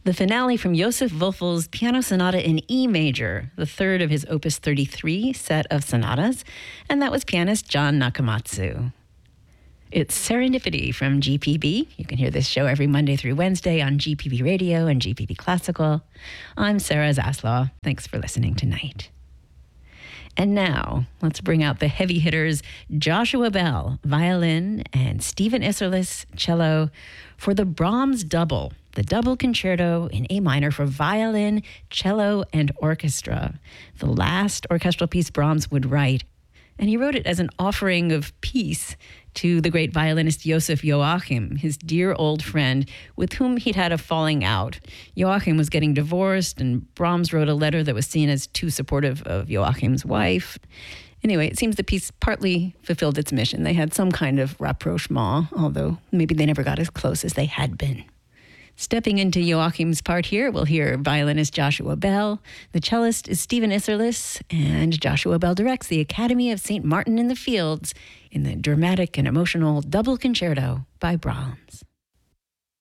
The finale from Josef Wölfel's Piano Sonata in E major, the third of his Opus 33 set of sonatas, and that was pianist John Nakamatsu. It's Serendipity from GPB. You can hear this show every Monday through Wednesday on GPB Radio and GPB Classical. I'm Sarah Zaslaw. Thanks for listening tonight. And now, let's bring out the heavy hitters Joshua Bell, violin, and Stephen Isserlis, cello, for the Brahms Double, the double concerto in A minor for violin, cello, and orchestra, the last orchestral piece Brahms would write. And he wrote it as an offering of peace to the great violinist Joseph Joachim, his dear old friend with whom he'd had a falling out. Joachim was getting divorced, and Brahms wrote a letter that was seen as too supportive of Joachim's wife. Anyway, it seems the piece partly fulfilled its mission. They had some kind of rapprochement, although maybe they never got as close as they had been. Stepping into Joachim's part here, we'll hear violinist Joshua Bell. The cellist is Stephen Isserlis, and Joshua Bell directs the Academy of St. Martin in the Fields in the dramatic and emotional Double Concerto by Brahms.